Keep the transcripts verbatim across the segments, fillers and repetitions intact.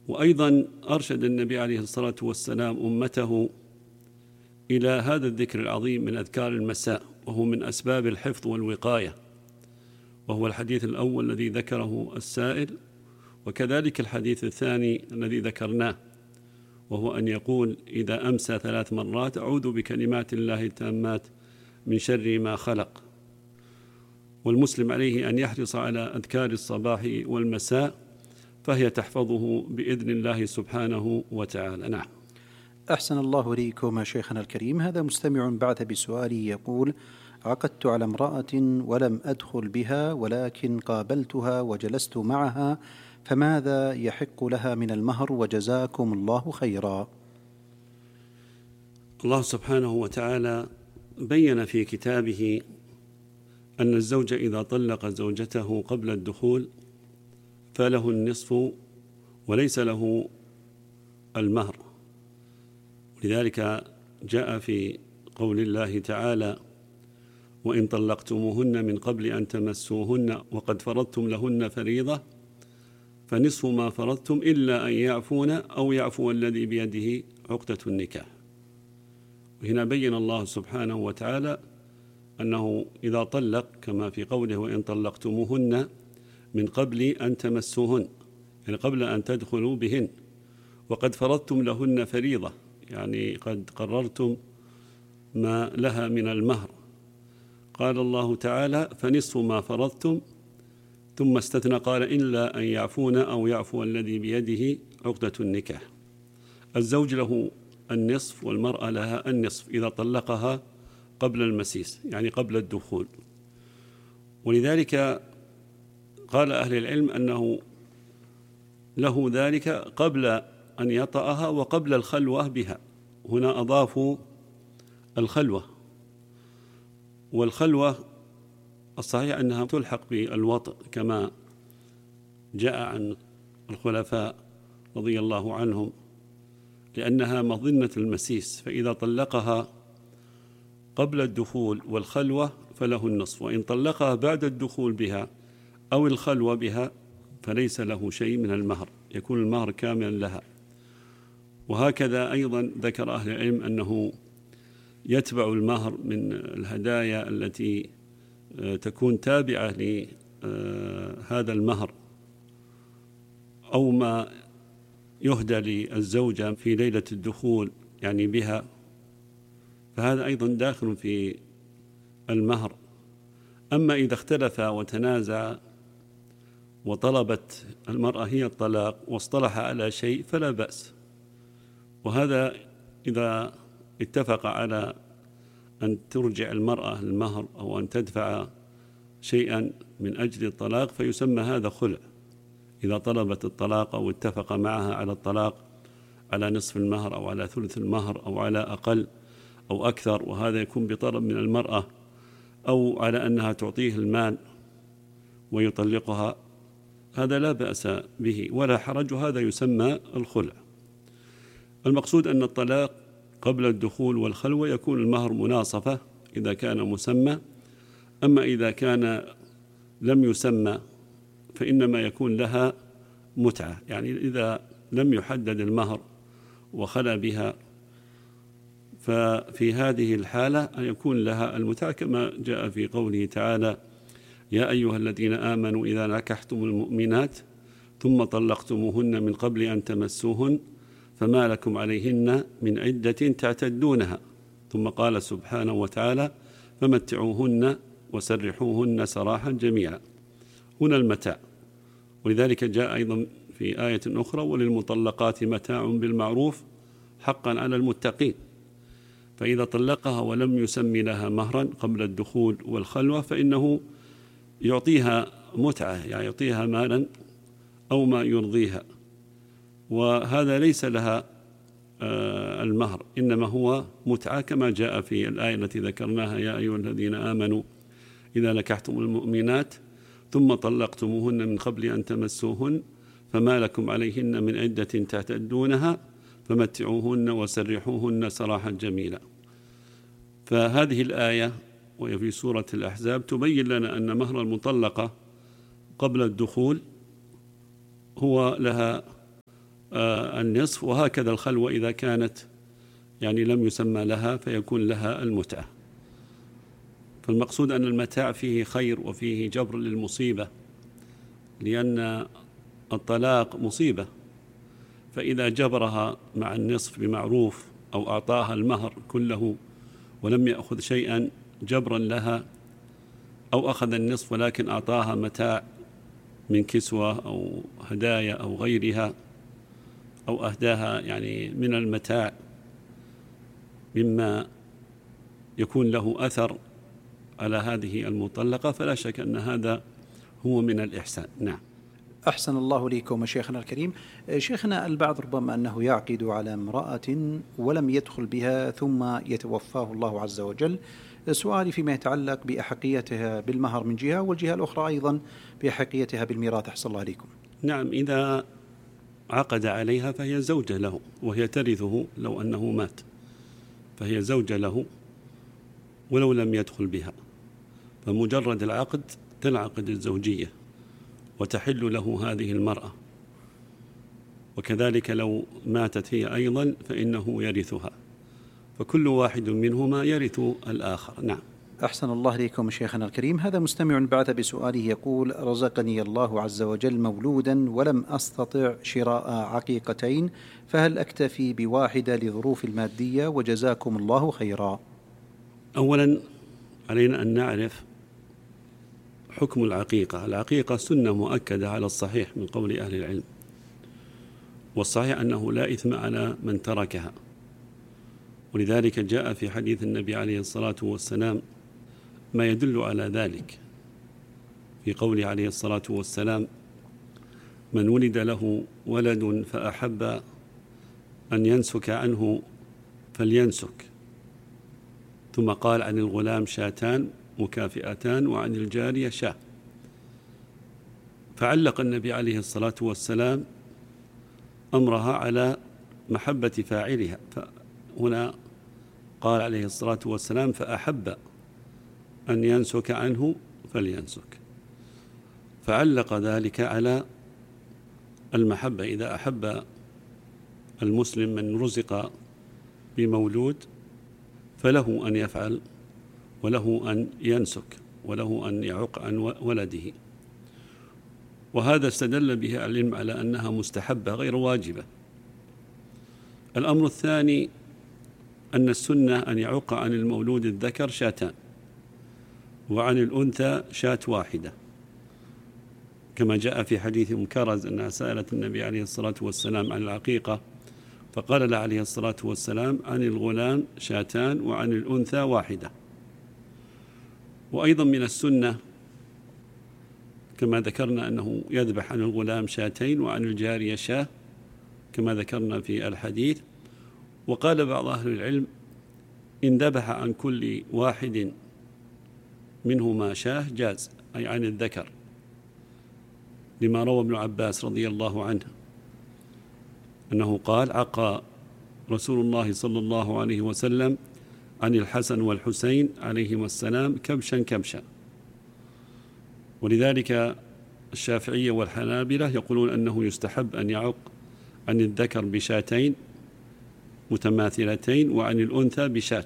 وأيضا أرشد النبي عليه الصلاة والسلام أمته إلى هذا الذكر العظيم من أذكار المساء، وهو من أسباب الحفظ والوقاية، وهو الحديث الأول الذي ذكره السائل، وكذلك الحديث الثاني الذي ذكرناه، وهو أن يقول إذا أمسى ثلاث مرات أعوذ بكلمات الله التامات من شر ما خلق. والمسلم عليه أن يحرص على أذكار الصباح والمساء، فهي تحفظه بإذن الله سبحانه وتعالى. نعم. أحسن الله إليكم شيخنا الكريم. هذا مستمع بعث بسؤاله يقول: عقدت على امرأة ولم أدخل بها ولكن قابلتها وجلست معها، فماذا يحق لها من المهر؟ وجزاكم الله خيرا. الله سبحانه وتعالى بين في كتابه أن الزوج إذا طلق زوجته قبل الدخول فله النصف وليس له المهر. لذلك جاء في قول الله تعالى: وإن طلقتموهن من قبل أن تمسوهن وقد فرضتم لهن فريضة فنصف ما فرضتم إلا أن يعفون أو يعفو الذي بيده عقدة النكاح. وهنا بين الله سبحانه وتعالى أنه إذا طلق كما في قوله: وإن طلقتموهن من قبل أن تمسوهن، يعني قبل أن تدخلوا بهن، وقد فرضتم لهن فريضة، يعني قد قررتم ما لها من المهر. قال الله تعالى: فنصف ما فرضتم، ثم استثنى قال: إلا أن يعفون أو يعفو الذي بيده عقدة النكاح. الزوج له النصف والمرأة لها النصف إذا طلقها قبل المسيس، يعني قبل الدخول. ولذلك قال أهل العلم أنه له ذلك قبل أن يطأها وقبل الخلوة بها. هنا أضافوا الخلوة، والخلوة الصحيح أنها تلحق بالوطء كما جاء عن الخلفاء رضي الله عنهم، لأنها مظنة المسيس، فإذا طلقها قبل الدخول والخلوة فله النصف، وإن طلقها بعد الدخول بها أو الخلوة بها فليس له شيء من المهر، يكون المهر كاملا لها. وهكذا أيضا ذكر أهل العلم أنه يتبع المهر من الهدايا التي تكون تابعة لهذا المهر، أو ما يهدى للزوجة في ليلة الدخول يعني بها، فهذا أيضا داخل في المهر. أما إذا اختلف وتنازع وطلبت المرأة هي الطلاق واصطلح على شيء فلا بأس، وهذا إذا اتفق على أن ترجع المرأة المهر أو أن تدفع شيئا من أجل الطلاق فيسمى هذا خلع. إذا طلبت الطلاق أو اتفق معها على الطلاق على نصف المهر أو على ثلث المهر أو على أقل أو أكثر، وهذا يكون بطلب من المرأة، أو على أنها تعطيه المال ويطلقها، هذا لا بأس به ولا حرج، هذا يسمى الخلع. المقصود أن الطلاق قبل الدخول والخلوة يكون المهر مناصفة إذا كان مسمى، أما إذا كان لم يسمى فإنما يكون لها متعة، يعني إذا لم يحدد المهر وخلى بها ففي هذه الحالة أن يكون لها المتعة كما جاء في قوله تعالى: يا أيها الذين آمنوا إذا نكحتم المؤمنات ثم طلقتموهن من قبل أن تمسوهن فما لكم عليهن من عدة تعتدونها، ثم قال سبحانه وتعالى: فمتعوهن وسرحوهن سراحا جميعا. هنا المتاع، ولذلك جاء أيضا في آية أخرى: وللمطلقات متاع بالمعروف حقا على المتقين. فإذا طلقها ولم يسمي لها مهرا قبل الدخول والخلوة فإنه يعطيها متعة، يعني يعطيها مالا أو ما يرضيها، وهذا ليس لها المهر، إنما هو متعة كما جاء في الآية التي ذكرناها: يا أيها الذين آمنوا إذا نكحتم المؤمنات ثم طلقتموهن من قبل أن تمسوهن فما لكم عليهن من عدة تعتدونها فمتعوهن وسرحوهن سراحا جميلا. فهذه الآية وهي في سورة الأحزاب تبين لنا أن مهر المطلقة قبل الدخول هو لها النصف، وهكذا الخلوة إذا كانت يعني لم يسمى لها فيكون لها المتعة. فالمقصود أن المتاع فيه خير وفيه جبر للمصيبة، لأن الطلاق مصيبة، فإذا جبرها مع النصف بمعروف أو أعطاها المهر كله ولم يأخذ شيئا جبرا لها، أو أخذ النصف ولكن أعطاها متاع من كسوة أو هدايا أو غيرها، أو أهداها يعني من المتاع مما يكون له أثر على هذه المطلقة، فلا شك أن هذا هو من الإحسان. نعم. أحسن الله ليكم شيخنا الكريم. شيخنا، البعض ربما أنه يعقد على امرأة ولم يدخل بها ثم يتوفاه الله عز وجل. سؤالي فيما يتعلق بأحقيتها بالمهر من جهة، والجهة الأخرى أيضا بأحقيتها بالميراث. أحسن الله عليكم. نعم، إذا عقد عليها فهي زوجة له وهي ترثه لو أنه مات، فهي زوجة له ولو لم يدخل بها، فمجرد العقد تنعقد الزوجية وتحل له هذه المرأة، وكذلك لو ماتت هي أيضا فإنه يرثها، فكل واحد منهما يرث الآخر. نعم. أحسن الله إليكم شيخنا الكريم. هذا مستمع بعث بسؤاله يقول: رزقني الله عز وجل مولودا ولم أستطع شراء عقيقتين، فهل أكتفي بواحدة لظروف المادية؟ وجزاكم الله خيرا. أولا علينا أن نعرف حكم العقيقة. العقيقة سنة مؤكدة على الصحيح من قول أهل العلم، والصحيح أنه لا إثم على من تركها، ولذلك جاء في حديث النبي عليه الصلاة والسلام ما يدل على ذلك، في قوله عليه الصلاة والسلام: من ولد له ولد فأحب أن ينسك عنه فلينسك، ثم قال عن الغلام شاتان مكافئتان وعن الجارية شاة. فعلق النبي عليه الصلاة والسلام أمرها على محبة فاعلها، فهنا قال عليه الصلاة والسلام: فأحب أن ينسك عنه فلينسك، فعلق ذلك على المحبة. إذا أحب المسلم من رزق بمولود فله أن يفعل، وله أن ينسك، وله أن يعق عن ولده، وهذا استدل به العلم على أنها مستحبة غير واجبة. الأمر الثاني أن السنة أن يعق عن المولود الذكر شاتان، وعن الأنثى شاة واحدة، كما جاء في حديث مكرز أنها سألت النبي عليه الصلاة والسلام عن العقيقة، فقال له عليه الصلاة والسلام: عن الغلام شاتان وعن الأنثى واحدة. وأيضا من السنة كما ذكرنا أنه يذبح عن الغلام شاتين وعن الجارية شاة كما ذكرنا في الحديث. وقال بعض أهل العلم: إن ذبح عن كل واحد منهما شاة جاز، أي عن الذكر، لما روى ابن عباس رضي الله عنه أنه قال: عقى رسول الله صلى الله عليه وسلم عن الحسن والحسين عليهما السلام كبشا كبشا. ولذلك الشافعية والحنابلة يقولون أنه يستحب أن يعق عن الذكر بشاتين متماثلتين وعن الأنثى بشاة.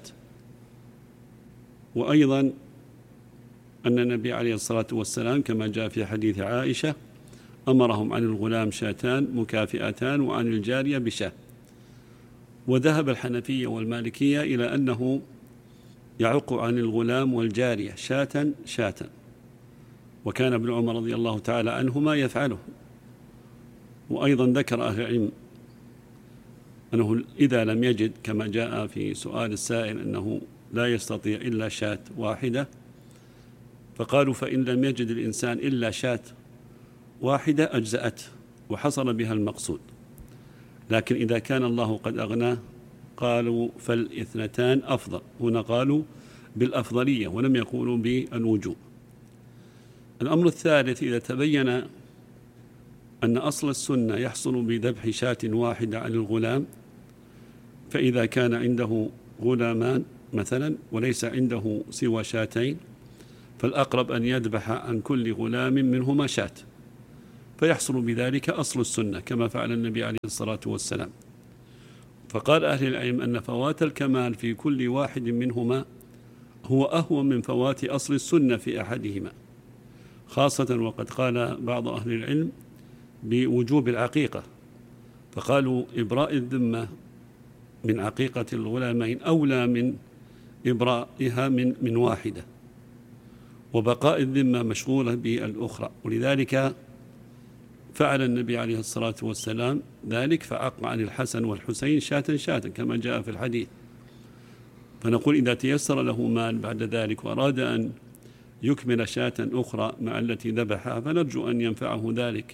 وأيضا أن النبي عليه الصلاة والسلام كما جاء في حديث عائشة أمرهم عن الغلام شاتان مكافئتان وعن الجارية بشاة. وذهب الحنفية والمالكية إلى أنه يعق عن الغلام والجارية شاة شاة، وكان ابن عمر رضي الله تعالى عنهما يفعله. وأيضا ذكر أهل العلم أنه إذا لم يجد، كما جاء في سؤال السائل أنه لا يستطيع إلا شاة واحدة، فقالوا: فإن لم يجد الإنسان إلا شاة واحدة أجزأته وحصل بها المقصود. لكن إذا كان الله قد أغناه قالوا فالاثنتان أفضل، هنا قالوا بالأفضلية ولم يقولوا بالوجوب. الأمر الثالث: إذا تبين أن أصل السنة يحصل بذبح شاة واحدة عن الغلام، فإذا كان عنده غلامان مثلا وليس عنده سوى شاتين، فالأقرب أن يذبح عن كل غلام منهما شاة، فيحصل بذلك أصل السنة كما فعل النبي عليه الصلاة والسلام. فقال أهل العلم أن فوات الكمال في كل واحد منهما هو أهون من فوات أصل السنة في أحدهما، خاصة وقد قال بعض أهل العلم بوجوب العقيقة، فقالوا إبراء الذمة من عقيقة الغلامين أولى من إبرائها من من واحدة، وبقاء الذمة مشغولة بالأخرى. ولذلك فعل النبي عليه الصلاة والسلام ذلك، فعق عن الحسن والحسين شاة شاة كما جاء في الحديث. فنقول إذا تيسر له مال بعد ذلك وأراد أن يكمل شاة أخرى مع التي ذبحها فنرجو أن ينفعه ذلك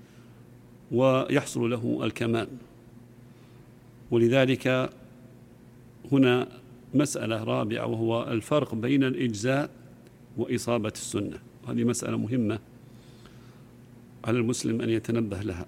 ويحصل له الكمال. ولذلك هنا مسألة رابعة، وهو الفرق بين الإجزاء وإصابة السنة. هذه مسألة مهمة على المسلم أن يتنبه لها،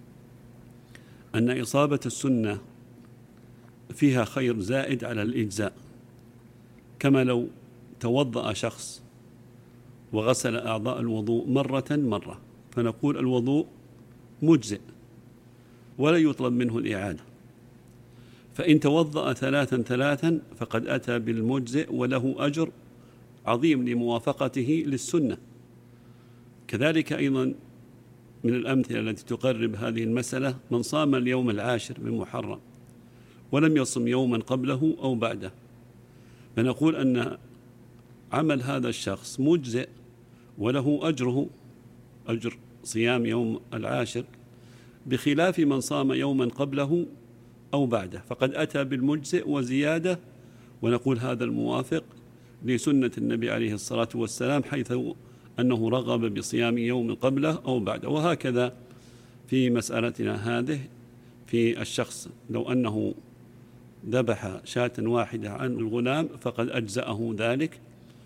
أن إصابة السنة فيها خير زائد على الإجزاء، كما لو توضأ شخص وغسل أعضاء الوضوء مرة مرة فنقول الوضوء مجزئ ولا يطلب منه الإعادة، فإن توضأ ثلاثا ثلاثا فقد أتى بالمجزئ وله أجر عظيم لموافقته للسنة. كذلك أيضا من الأمثلة التي تقرب هذه المسألة من صام اليوم العاشر من محرم ولم يصم يوما قبله أو بعده، فنقول أن عمل هذا الشخص مجزئ وله أجره أجر صيام يوم العاشر، بخلاف من صام يوما قبله أو بعده فقد أتى بالمجزئ وزيادة، ونقول هذا الموافق لسنة النبي عليه الصلاة والسلام حيث أنه رغب بصيام يوم قبله أو بعده. وهكذا في مسألتنا هذه في الشخص لو أنه ذبح شاة واحدة عن الغلام فقد أجزأه ذلك،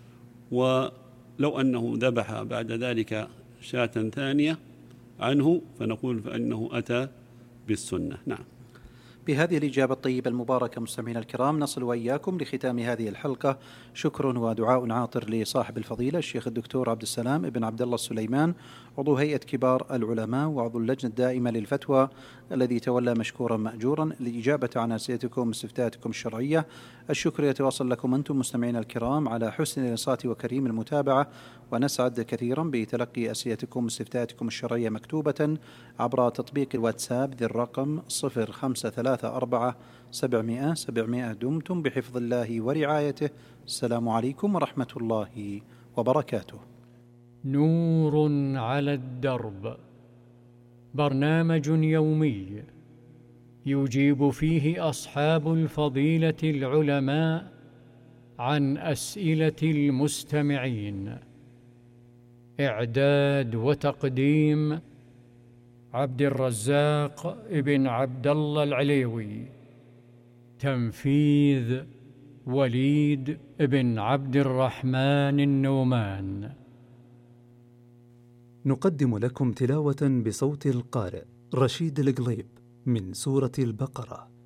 ولو أنه ذبح بعد ذلك شاة ثانية عنه فنقول فإنه أتى بالسنة. نعم. بهذه الإجابة الطيبة المباركة مستمعينا الكرام نصل وإياكم لختام هذه الحلقة. شكر ودعاء عاطر لصاحب الفضيلة الشيخ الدكتور عبد السلام بن عبد الله السليمان، عضو هيئة كبار العلماء وعضو اللجنة الدائمة للفتوى، الذي تولى مشكورا مأجورا الإجابة عن أسئلتكم واستفتاءاتكم الشرعية. الشكر يتواصل لكم أنتم مستمعينا الكرام على حسن الإنصات وكريم المتابعة، ونسعد كثيرا بتلقي أسئلتكم واستفتاءاتكم الشرعية مكتوبة عبر تطبيق الواتساب ذي الرقم صفر خمسة ثلاثة أربعة سبعمائة سبعمائة. دمتم بحفظ الله ورعايته. السلام عليكم ورحمة الله وبركاته. نور على الدرب، برنامج يومي يجيب فيه أصحاب الفضيلة العلماء عن أسئلة المستمعين. إعداد وتقديم عبد الرزاق ابن عبد الله العليوي. تنفيذ وليد ابن عبد الرحمن النومان. نقدم لكم تلاوة بصوت القارئ رشيد القليب من سورة البقرة.